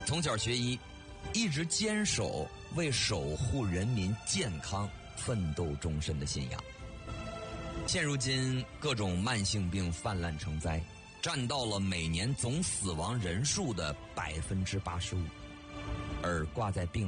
从小学医，一直坚守为守护人民健康奋斗终身的信仰。现如今各种慢性病泛滥成灾，占到了每年总死亡人数的85%，而挂在病